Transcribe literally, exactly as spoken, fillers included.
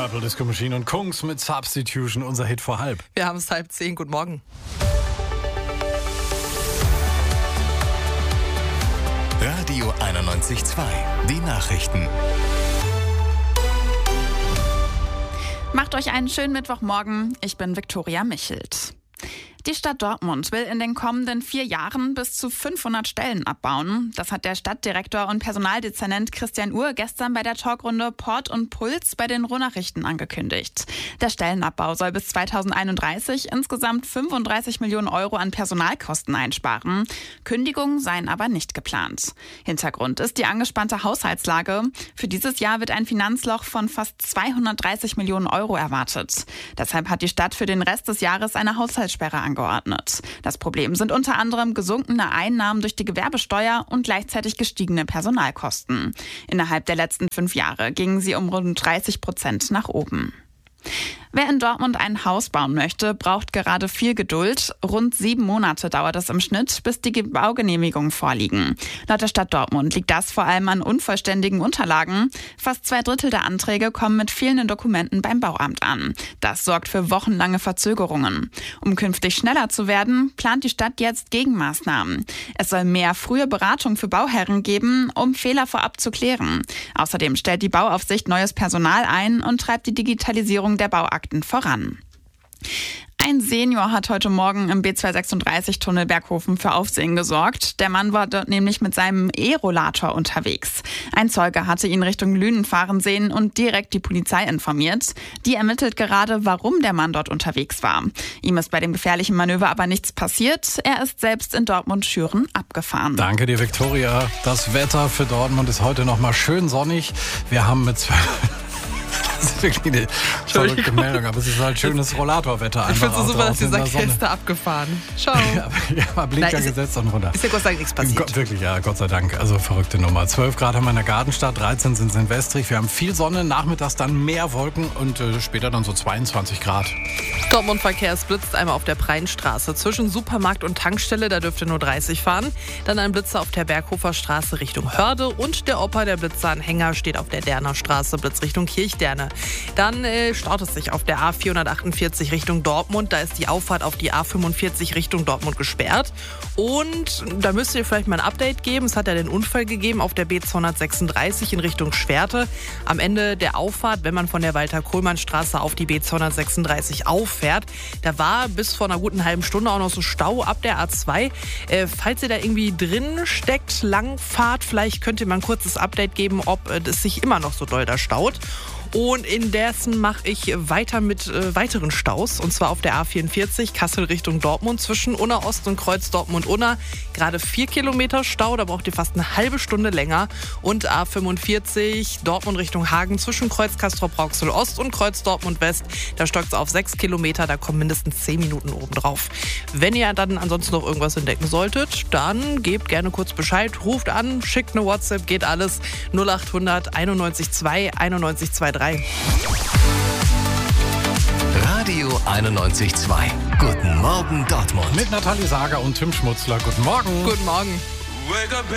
Purple Disco Machine und Kungs mit Substitution, unser Hit vor halb. Wir haben es halb zehn. Guten Morgen. Radio einundneunzig Komma zwei. Die Nachrichten. Macht euch einen schönen Mittwochmorgen. Ich bin Viktoria Michelt. Die Stadt Dortmund will in den kommenden vier Jahren bis zu fünfhundert Stellen abbauen. Das hat der Stadtdirektor und Personaldezernent Christian Uhr gestern bei der Talkrunde Port und Puls bei den Ruhr-Nachrichten angekündigt. Der Stellenabbau soll bis zweitausendeinunddreißig insgesamt fünfunddreißig Millionen Euro an Personalkosten einsparen. Kündigungen seien aber nicht geplant. Hintergrund ist die angespannte Haushaltslage. Für dieses Jahr wird ein Finanzloch von fast zweihundertdreißig Millionen Euro erwartet. Deshalb hat die Stadt für den Rest des Jahres eine Haushaltssperre angeordnet. Das Problem sind unter anderem gesunkene Einnahmen durch die Gewerbesteuer und gleichzeitig gestiegene Personalkosten. Innerhalb der letzten fünf Jahre gingen sie um rund dreißig Prozent nach oben. Wer in Dortmund ein Haus bauen möchte, braucht gerade viel Geduld. Rund sieben Monate dauert es im Schnitt, bis die Baugenehmigungen vorliegen. Laut der Stadt Dortmund liegt das vor allem an unvollständigen Unterlagen. Fast zwei Drittel der Anträge kommen mit fehlenden Dokumenten beim Bauamt an. Das sorgt für wochenlange Verzögerungen. Um künftig schneller zu werden, plant die Stadt jetzt Gegenmaßnahmen. Es soll mehr frühe Beratung für Bauherren geben, um Fehler vorab zu klären. Außerdem stellt die Bauaufsicht neues Personal ein und treibt die Digitalisierung der Bauakten voran. Ein Senior hat heute Morgen im B zweihundertsechsunddreißig-Tunnel Berghofen für Aufsehen gesorgt. Der Mann war dort nämlich mit seinem E-Rollator unterwegs. Ein Zeuge hatte ihn Richtung Lünen fahren sehen und direkt die Polizei informiert. Die ermittelt gerade, warum der Mann dort unterwegs war. Ihm ist bei dem gefährlichen Manöver aber nichts passiert. Er ist selbst in Dortmund-Schüren abgefahren. Danke dir, Viktoria. Das Wetter für Dortmund ist heute noch mal schön sonnig. Wir haben mit zwei... Das ist wirklich eine verrückte Meldung, aber es ist halt schönes Rollatorwetter. Ich finde es so super, dass dieser dieser Kiste abgefahren. Schau. Ja, ja, mal Blinker Nein, gesetzt und runter. Ist ja Gott sei Dank nichts passiert. Gott, wirklich, ja, Gott sei Dank. Also verrückte Nummer. zwölf Grad haben wir in der Gartenstadt, dreizehn sind es in Westrich. Wir haben viel Sonne, nachmittags dann mehr Wolken und äh, später dann so zweiundzwanzig Grad. Dortmund-Verkehr, es blitzt einmal auf der Breinstraße. Zwischen Supermarkt und Tankstelle, da dürfte nur dreißig fahren. Dann ein Blitzer auf der Berghofer Straße Richtung Hörde. Und der Opa, der Blitzeranhänger, steht auf der Derner Straße, Blitz Richtung Kirchderne. Dann äh, staut es sich auf der A vierhundertachtundvierzig Richtung Dortmund. Da ist die Auffahrt auf die A fünfundvierzig Richtung Dortmund gesperrt. Und da müsst ihr vielleicht mal ein Update geben. Es hat ja den Unfall gegeben auf der B zweihundertsechsunddreißig in Richtung Schwerte. Am Ende der Auffahrt, wenn man von der Walter-Kohlmann-Straße auf die B zweihundertsechsunddreißig auffährt, da war bis vor einer guten halben Stunde auch noch so Stau ab der A zwei. Äh, falls ihr da irgendwie drin steckt, Langfahrt, vielleicht könnt ihr mal ein kurzes Update geben, ob äh, es sich immer noch so doll da staut. Und indessen mache ich weiter mit äh, weiteren Staus. Und zwar auf der A vierundvierzig, Kassel Richtung Dortmund, zwischen Unna Ost und Kreuz Dortmund-Unna. Gerade vier Kilometer Stau, da braucht ihr fast eine halbe Stunde länger. Und A fünfundvierzig, Dortmund Richtung Hagen, zwischen Kreuz Castrop-Rauxel Ost und Kreuz Dortmund West. Da stockt es auf sechs Kilometer, da kommen mindestens zehn Minuten oben drauf. Wenn ihr dann ansonsten noch irgendwas entdecken solltet, dann gebt gerne kurz Bescheid, ruft an, schickt eine WhatsApp, geht alles. null achthundert einundneunzig zwei einundneunzig drei. Radio einundneunzig Komma zwei. Guten Morgen Dortmund. Mit Nathalie Sager und Tim Schmutzler. Guten Morgen. Guten Morgen.